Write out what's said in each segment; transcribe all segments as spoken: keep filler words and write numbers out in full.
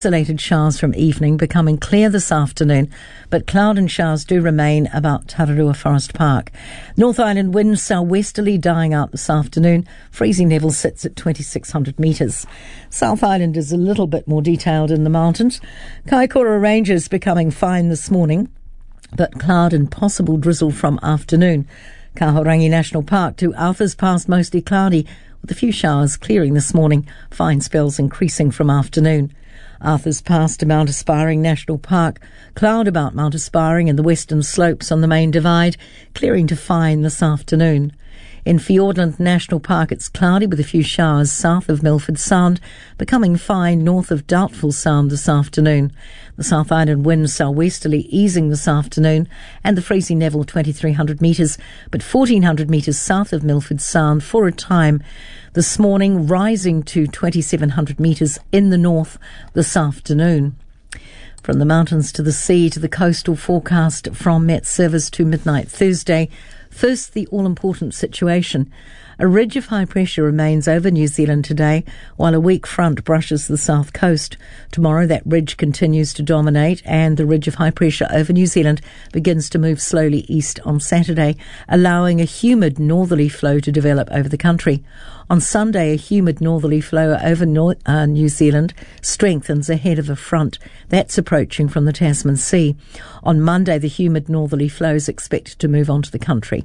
Isolated showers from evening, becoming clear this afternoon, but cloud and showers do remain about Tararua Forest Park. North Island winds southwesterly dying out this afternoon. Freezing level sits at twenty-six hundred metres. South Island is a little bit more detailed in the mountains. Kaikoura Ranges becoming fine this morning, but cloud and possible drizzle from afternoon. Kahurangi National Park to Arthur's Pass mostly cloudy, with a few showers clearing this morning. Fine spells increasing from afternoon. Arthur's Pass to Mount Aspiring National Park. Cloud about Mount Aspiring and the western slopes on the main divide, clearing to fine this afternoon. In Fiordland National Park, it's cloudy with a few showers south of Milford Sound, becoming fine north of Doubtful Sound this afternoon. The South Island winds southwesterly easing this afternoon, and the freezing level twenty-three hundred metres, but fourteen hundred metres south of Milford Sound for a time. This morning, rising to twenty-seven hundred metres in the north this afternoon. From the mountains to the sea to the coastal forecast from Met Service to midnight Thursday. First, the all-important situation. A ridge of high pressure remains over New Zealand today, while a weak front brushes the south coast. Tomorrow, that ridge continues to dominate, and the ridge of high pressure over New Zealand begins to move slowly east on Saturday, allowing a humid northerly flow to develop over the country. On Sunday, a humid northerly flow over North, uh, New Zealand strengthens ahead of a front that's approaching from the Tasman Sea. On Monday, the humid northerly flow is expected to move onto the country.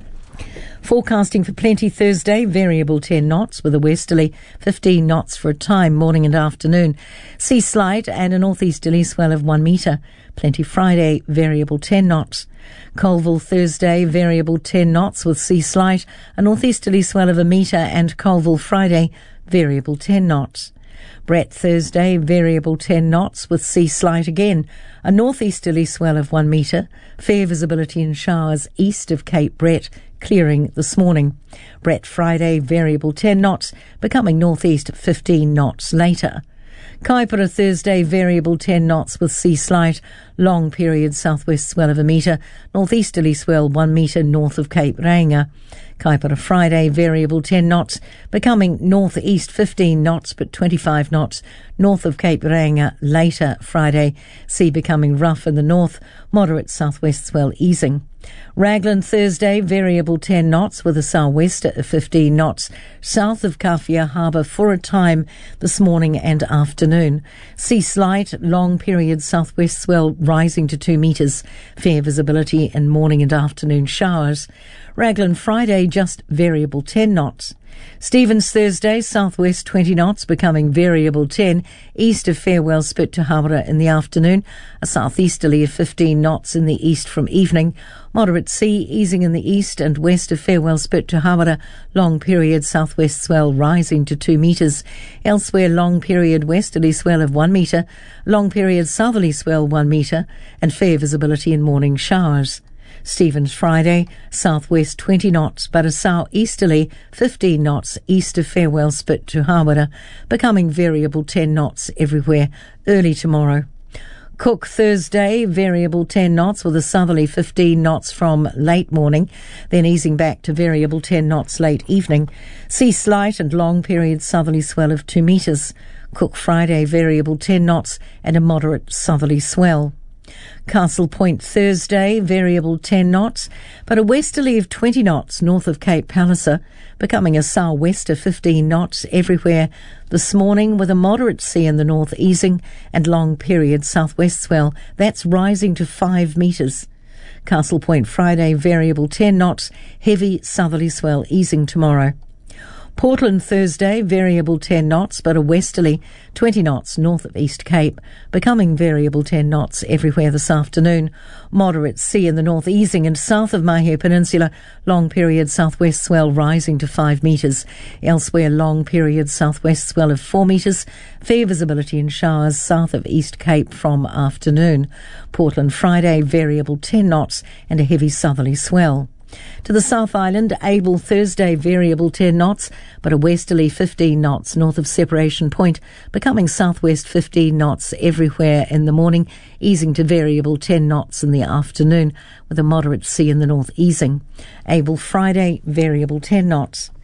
Forecasting for plenty Thursday, variable ten knots with a westerly fifteen knots for a time, morning and afternoon. Sea slight and a northeasterly swell of one metre. Plenty Friday, variable ten knots. Colville Thursday, variable ten knots with sea slight, a northeasterly swell of a metre, and Colville Friday, variable ten knots. Brett Thursday, variable ten knots with sea slight again, a northeasterly swell of one metre, fair visibility and showers east of Cape Brett, clearing this morning. Brett Friday, variable ten knots, becoming northeast fifteen knots later. Kaipara Thursday, variable ten knots with sea slight, long period southwest swell of a metre, northeasterly swell one metre north of Cape Reinga. Kaipara Friday, variable ten knots, becoming northeast fifteen knots but twenty-five knots north of Cape Reinga later Friday. Sea becoming rough in the north, moderate southwest swell easing. Raglan Thursday, variable ten knots with a southwest at fifteen knots, south of Kawhia Harbour for a time this morning and afternoon. Sea slight, long period southwest swell rising to two metres, fair visibility in morning and afternoon showers. Raglan Friday, just variable ten knots. Stevens Thursday, southwest twenty knots, becoming variable ten, east of Farewell Spit to Hawera in the afternoon, a southeasterly of fifteen knots in the east from evening, moderate sea easing in the east and west of Farewell Spit to Hawera, long period southwest swell rising to two metres. Elsewhere, long period westerly swell of one metre, long period southerly swell one metre, and fair visibility in morning showers. Stevens Friday, southwest twenty knots, but a southeasterly fifteen knots east of Farewell Spit to Hawera, becoming variable ten knots everywhere early tomorrow. Cook Thursday, variable ten knots with a southerly fifteen knots from late morning, then easing back to variable ten knots late evening. Sea slight and long period southerly swell of two metres. Cook Friday, variable ten knots and a moderate southerly swell. Castle Point Thursday, variable ten knots, but a westerly of twenty knots north of Cape Palliser, becoming a southwester fifteen knots everywhere this morning, with a moderate sea in the north easing and long period southwest swell that's rising to five metres. Castle Point Friday, variable ten knots, heavy southerly swell easing tomorrow. Portland Thursday, variable ten knots, but a westerly twenty knots north of East Cape, becoming variable ten knots everywhere this afternoon. Moderate sea in the north easing and south of Mahia Peninsula, long period southwest swell rising to five metres. Elsewhere, long period southwest swell of four metres, fair visibility and showers south of East Cape from afternoon. Portland Friday, variable ten knots and a heavy southerly swell. To the South Island, Able Thursday, variable ten knots, but a westerly fifteen knots north of Separation Point, becoming southwest fifteen knots everywhere in the morning, easing to variable ten knots in the afternoon, with a moderate sea in the north easing. Able Friday, variable ten knots.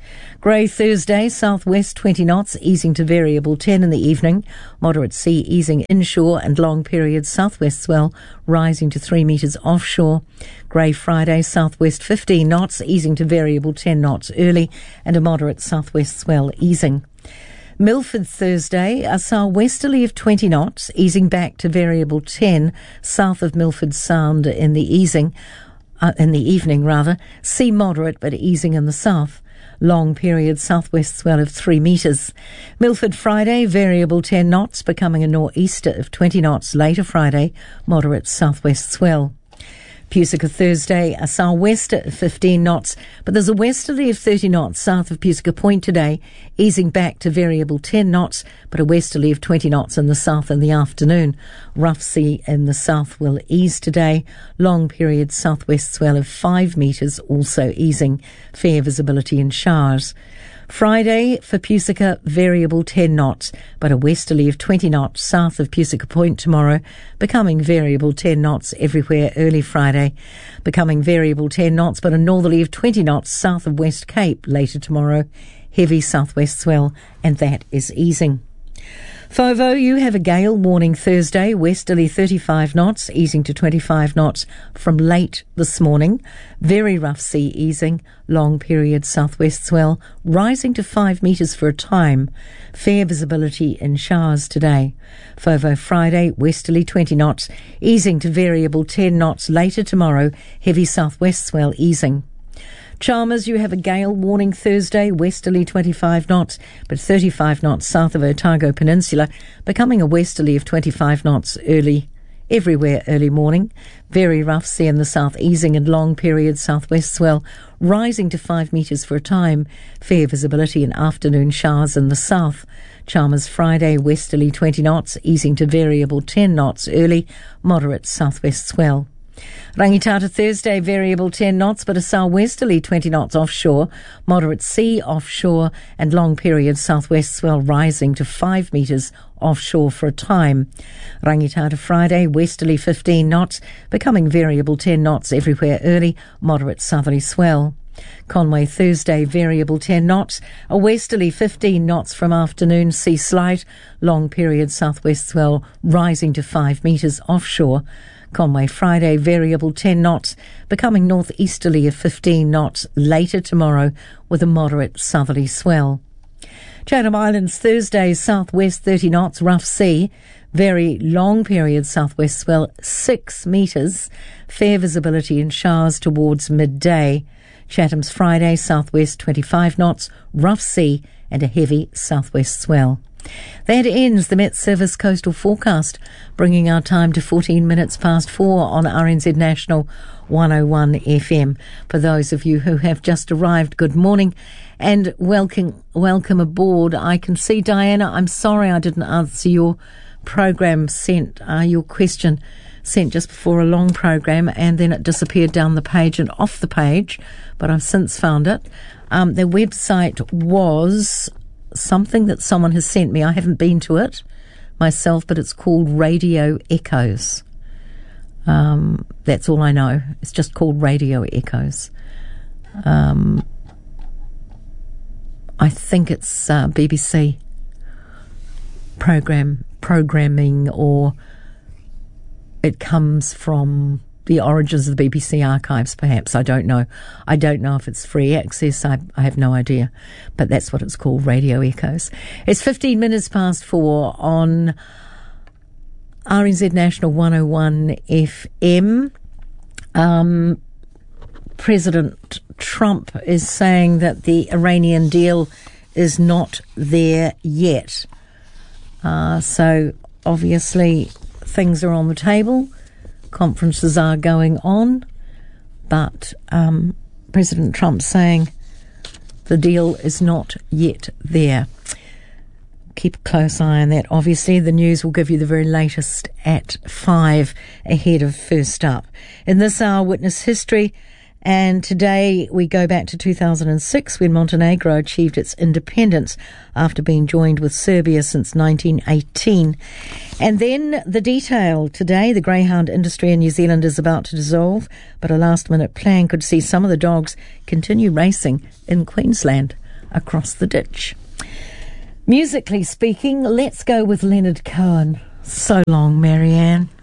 Grey Thursday, southwest twenty knots, easing to variable ten in the evening. Moderate sea easing inshore and long period southwest swell rising to three metres offshore. Grey Friday, southwest fifteen knots, easing to variable ten knots early and a moderate southwest swell easing. Milford Thursday, a southwesterly of twenty knots, easing back to variable ten south of Milford Sound in the easing, uh, in the evening rather. Sea moderate but easing in the south. Long period southwest swell of three metres. Milford Friday, variable ten knots, becoming a nor'easter of twenty knots later Friday, moderate southwest swell. Pusica Thursday, a sou'wester of fifteen knots, but there's a westerly of thirty knots south of Pusica Point today, easing back to variable ten knots, but a westerly of twenty knots in the south in the afternoon. Rough sea in the south will ease today. Long period southwest swell of five metres, also easing. Fair visibility in showers. Friday for Pusica, variable ten knots, but a westerly of twenty knots south of Pusica Point tomorrow, becoming variable ten knots everywhere early Friday, becoming variable ten knots, but a northerly of twenty knots south of West Cape later tomorrow, heavy southwest swell, and that is easing. Fovo, you have a gale warning Thursday, westerly thirty-five knots, easing to twenty-five knots from late this morning. Very rough sea easing, long period southwest swell, rising to five metres for a time. Fair visibility in showers today. Fovo Friday, westerly twenty knots, easing to variable ten knots later tomorrow, heavy southwest swell easing. Chalmers, you have a gale warning Thursday, westerly twenty-five knots, but thirty-five knots south of Otago Peninsula, becoming a westerly of twenty-five knots early, everywhere early morning. Very rough sea in the south, easing and long period southwest swell, rising to five metres for a time. Fair visibility in afternoon showers in the south. Chalmers Friday, westerly twenty knots, easing to variable ten knots early, moderate southwest swell. Rangitata Thursday, variable ten knots, but a southwesterly twenty knots offshore, moderate sea offshore, and long period southwest swell rising to five metres offshore for a time. Rangitata Friday, westerly fifteen knots, becoming variable ten knots everywhere early, moderate southerly swell. Conway Thursday, variable ten knots, a westerly fifteen knots from afternoon, sea slight, long period southwest swell rising to five metres offshore. Conway Friday, variable ten knots, becoming northeasterly of fifteen knots later tomorrow with a moderate southerly swell. Chatham Islands Thursday, southwest thirty knots, rough sea, very long period southwest swell, six metres, fair visibility in showers towards midday. Chatham's Friday, southwest twenty-five knots, rough sea and a heavy southwest swell. That ends the Met Service Coastal Forecast, bringing our time to fourteen minutes past four on R N Z National one oh one F M. For those of you who have just arrived, good morning and welcome welcome aboard. I can see, Diana, I'm sorry I didn't answer your program sent, uh, your question sent just before a long program, and then it disappeared down the page and off the page, but I've since found it. Um, the website was something that someone has sent me. I haven't been to it myself, but it's called Radio Echoes. Um, that's all I know. It's just called Radio Echoes. Um, I think it's uh, B B C program programming, or it comes from the origins of the B B C archives, perhaps. I don't know. I don't know if it's free access. I, I have no idea. But that's what it's called, Radio Echoes. It's fifteen minutes past four on R N Z National one oh one F M. Um, President Trump is saying that the Iranian deal is not there yet. Uh, so obviously things are on the table. Conferences are going on, but um, President Trump saying the deal is not yet there. Keep a close eye on that. Obviously, the news will give you the very latest at five ahead of First Up. In this hour, witness history, and today we go back to two thousand six when Montenegro achieved its independence after being joined with Serbia since nineteen eighteen. And then the detail today, the greyhound industry in New Zealand is about to dissolve, but a last-minute plan could see some of the dogs continue racing in Queensland. across the ditch. Musically speaking, let's go with Leonard Cohen. So long, Marianne.